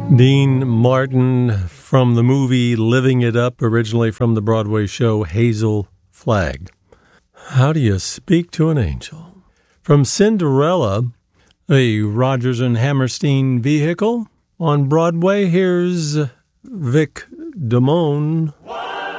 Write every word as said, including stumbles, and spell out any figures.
Dean Martin from the movie Living It Up, originally from the Broadway show Hazel Flagg. How do you speak to an angel? From Cinderella, a Rodgers and Hammerstein vehicle on Broadway, here's Vic Damone.